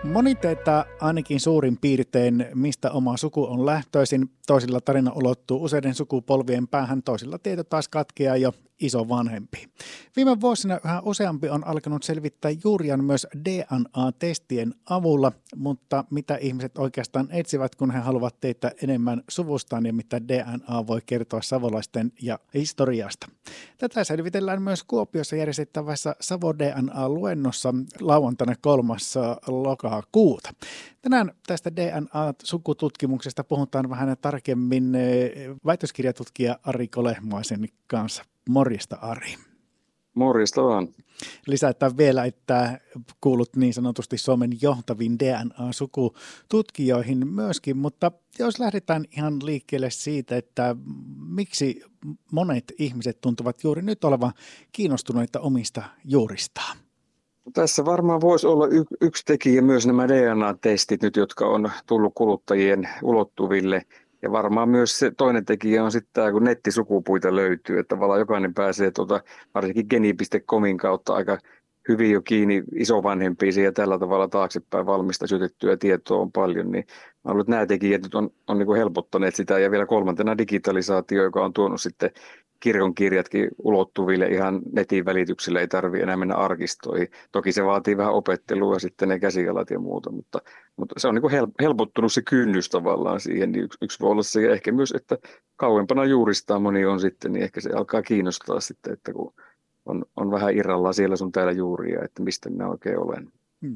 Moni tietää ainakin suurin piirtein, mistä oma suku on lähtöisin. Toisilla tarina ulottuu useiden sukupolvien päähän, toisilla tieto taas katkeaa jo isovanhempi. Viime vuosina yhä useampi on alkanut selvittää juuriaan myös DNA-testien avulla, mutta mitä ihmiset oikeastaan etsivät, kun he haluavat tietää enemmän suvustaan ja mitä DNA voi kertoa savolaisten ja historiasta. Tätä selvitellään myös Kuopiossa järjestettävässä Savo DNA-luennossa lauantaina 3. lokakuuta. Tänään tästä DNA-sukututkimuksesta puhutaan vähän tarkemmin väitöskirjatutkija Ari Kolehmaisen kanssa. Morjesta, Ari. Morjesta vaan. Lisätään vielä, että kuulut niin sanotusti Suomen johtaviin DNA-sukututkijoihin myöskin, mutta jos lähdetään ihan liikkeelle siitä, että miksi monet ihmiset tuntuvat juuri nyt olevan kiinnostuneita omista juuristaan? Tässä varmaan voisi olla yksi tekijä myös nämä DNA-testit nyt, jotka on tullut kuluttajien ulottuville. Ja varmaan myös se toinen tekijä on sitten tämä, kun nettisukupuita löytyy, että tavallaan jokainen pääsee varsinkin geni.comin kautta aika hyvin jo kiinni isovanhempiin ja tällä tavalla taaksepäin valmista syötettyä tietoa on paljon, niin mä luulen, että nämä tekijät nyt on niin kuin helpottaneet sitä ja vielä kolmantena digitalisaatio, joka on tuonut sitten kirjonkirjatkin ulottuville ihan netin välityksellä, ei tarvitse enää mennä arkistoihin. Toki se vaatii vähän opettelua sitten ne käsialat ja muuta, mutta se on niin kuin helpottunut se kynnys tavallaan siihen, niin yksi voi olla se ja ehkä myös, että kauempana juuristaan moni on sitten, niin ehkä se alkaa kiinnostaa sitten, että kun on vähän irrallaan siellä sun täällä juuria, että mistä minä oikein olen.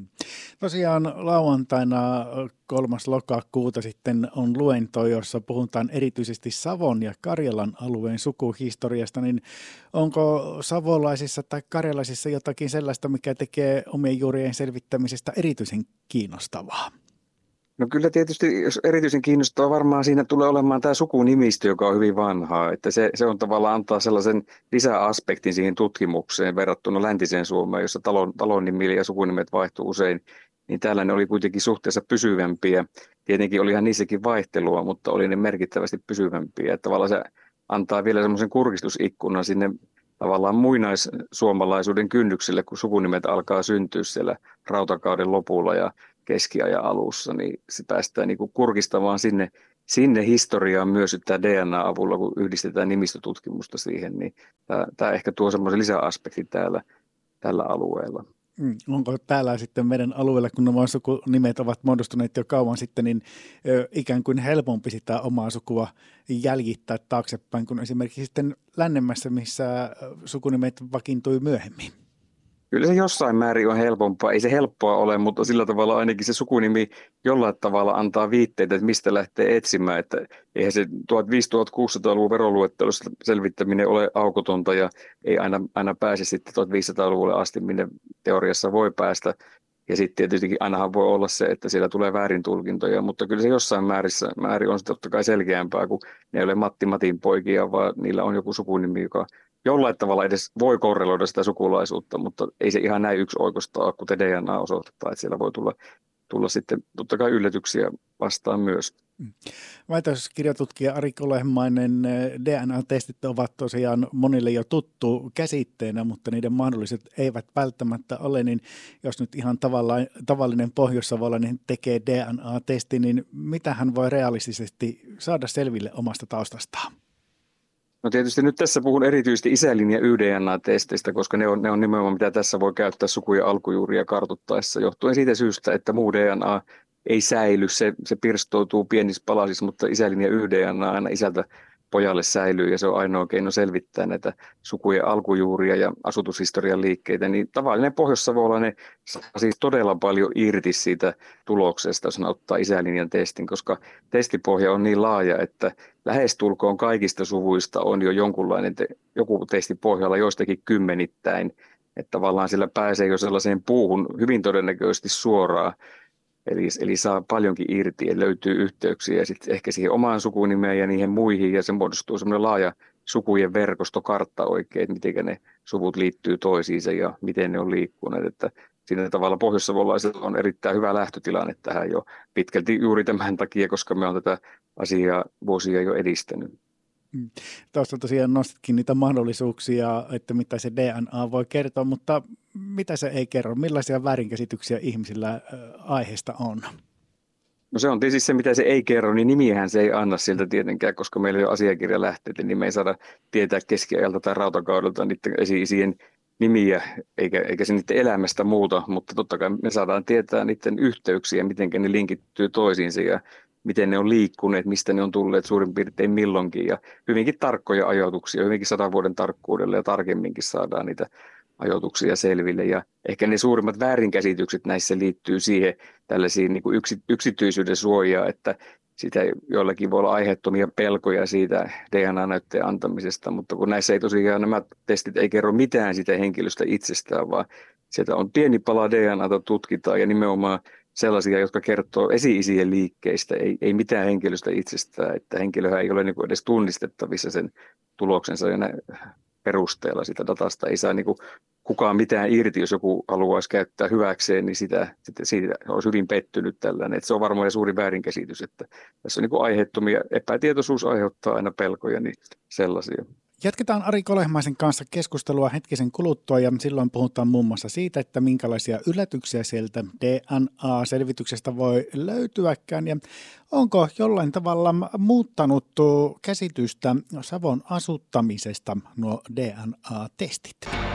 Tosiaan lauantaina 3. lokakuuta sitten on luento, jossa puhutaan erityisesti Savon ja Karjalan alueen sukuhistoriasta, niin onko savolaisissa tai karjalaisissa jotakin sellaista, mikä tekee omien juurien selvittämisestä erityisen kiinnostavaa? No kyllä tietysti, jos erityisen kiinnostavaa varmaan siinä tulee olemaan tämä sukunimistö, joka on hyvin vanhaa, että se on tavallaan antaa sellaisen lisäaspektin siihen tutkimukseen verrattuna läntiseen Suomeen, jossa talon nimi ja sukunimet vaihtuu usein, niin täällä ne oli kuitenkin suhteessa pysyvämpiä. Tietenkin olihan niissäkin vaihtelua, mutta oli ne merkittävästi pysyvämpiä, että tavallaan se antaa vielä semmoisen kurkistusikkunan sinne tavallaan muinaissuomalaisuuden kynnyksille, kun sukunimet alkaa syntyä siellä rautakauden lopulla ja keskiajan alussa, niin se päästään niin kuin kurkistamaan sinne historiaan myös tämä DNA-avulla, kun yhdistetään nimistötutkimusta siihen, niin tämä ehkä tuo semmoisen lisäaspektin tällä alueella. Onko täällä sitten meidän alueella, kun nämä sukunimet ovat muodostuneet jo kauan sitten, niin ikään kuin helpompi sitä omaa sukua jäljittää taaksepäin, kuin esimerkiksi sitten lännemmässä, missä sukunimet vakiintui myöhemmin? Kyllä se jossain määrin on helpompaa. Ei se helppoa ole, mutta sillä tavalla ainakin se sukunimi jollain tavalla antaa viitteitä, että mistä lähtee etsimään. Että eihän se 1500-1600-luvun veroluettelossa selvittäminen ole aukotonta ja ei aina pääse sitten 1500-luvulle asti, minne teoriassa voi päästä. Ja sitten tietysti ainahan voi olla se, että siellä tulee väärintulkintoja, mutta kyllä se jossain määrin on totta kai selkeämpää, kun ne ei ole Matti Matin poikia, vaan niillä on joku sukunimi, joka jollain tavalla edes voi korreloida sitä sukulaisuutta, mutta ei se ihan näin yksioikoista ole, kuten DNA osoittaa, että siellä voi tulla sitten totta kai yllätyksiä vastaan myös. Väitöskirjatutkija Ari Kolehmainen, DNA-testit ovat tosiaan monille jo tuttu käsitteenä, mutta niiden mahdolliset eivät välttämättä ole, niin jos nyt ihan tavallinen pohjoissavolainen tekee DNA-testi, niin mitä hän voi realistisesti saada selville omasta taustastaan? No tietysti nyt tässä puhun erityisesti isälinja Y-DNA-testeistä, koska ne on nimenomaan mitä tässä voi käyttää sukujen alkujuuria kartoittaessa, johtuen siitä syystä, että muu DNA ei säily, se pirstoutuu pienissä palasissa, mutta isälinja Y-DNA aina isältä pojalle säilyy ja se on ainoa keino selvittää näitä sukujen alkujuuria ja asutushistorian liikkeitä, niin tavallinen pohjoissavolainen saa siis todella paljon irti siitä tuloksesta, jos hän ottaa isälinjan testin, koska testipohja on niin laaja, että lähestulkoon kaikista suvuista on jo joku testi pohjalla, joistakin kymmenittäin, että tavallaan sillä pääsee jo sellaiseen puuhun hyvin todennäköisesti suoraan. Eli saa paljonkin irti ja löytyy yhteyksiä sitten ehkä siihen omaan sukunimeen ja niihin muihin ja se muodostuu semmoinen laaja sukujen verkostokartta oikein, että miten ne suvut liittyy toisiinsa ja miten ne on liikkuneet. Että siinä tavalla pohjoissavolaisilla on erittäin hyvä lähtötilanne tähän jo pitkälti juuri tämän takia, koska me on tätä asiaa vuosia jo edistänyt. Tuossa tosiaan nostitkin niitä mahdollisuuksia, että mitä se DNA voi kertoa, mutta mitä se ei kerro? Millaisia väärinkäsityksiä ihmisillä aiheesta on? No se on tietysti se, mitä se ei kerro, niin nimiähän se ei anna siltä tietenkään, koska meillä ei ole asiakirjalähteitä, niin me ei saada tietää keskiajalta tai rautakaudelta niiden esi-isien nimiä, eikä se niiden elämästä muuta, mutta totta kai me saadaan tietää niiden yhteyksiä, miten ne linkittyy toisiinsa ja miten ne on liikkuneet, mistä ne on tulleet suurin piirtein milloinkin ja hyvinkin tarkkoja ajoituksia, hyvinkin 100 vuoden tarkkuudella ja tarkemminkin saadaan niitä ajoituksia selville. Ja ehkä ne suurimmat väärinkäsitykset näissä liittyy siihen tällaisiin niin kuin yksityisyyden suojaa, että sitä joillakin voi olla aiheettomia pelkoja siitä DNA-näytteen antamisesta, mutta kun näissä ei tosiaan nämä testit ei kerro mitään siitä henkilöstä itsestään, vaan sieltä on pieni pala DNAta tutkitaan ja nimenomaan sellaisia, jotka kertoo esi-isien liikkeistä, ei mitään henkilöstä itsestään, että henkilöhän ei ole niin kuin edes tunnistettavissa sen tuloksensa ja perusteella sitä datasta. Ei saa niin kuin kukaan mitään irti, jos joku haluaisi käyttää hyväkseen, niin siitä olisi hyvin pettynyt tällainen. Että se on varmaan suuri väärinkäsitys, että tässä on niin kuin aiheettomia, epätietoisuus aiheuttaa aina pelkoja, niin sellaisia. Jatketaan Ari Kolehmaisen kanssa keskustelua hetkisen kuluttua ja silloin puhutaan muun muassa siitä, että minkälaisia yllätyksiä sieltä DNA-selvityksestä voi löytyäkään ja onko jollain tavalla muuttanut käsitystä Savon asuttamisesta nuo DNA-testit.